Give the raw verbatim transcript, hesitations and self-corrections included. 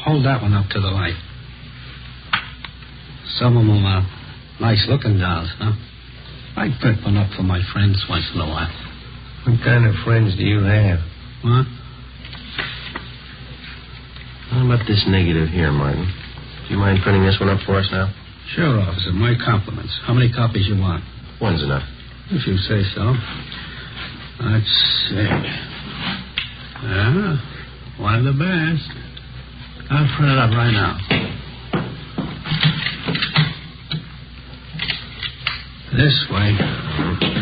hold that one up to the light. Some of them are nice-looking dolls, huh? I pick one up for my friends once in a while. What kind of friends do you have? What? How about this negative here, Martin? Do you mind printing this one up for us now? Sure, officer. My compliments. How many copies you want? One's enough. If you say so. Let's see. Yeah, one of the best. I'll print it up right now. This way.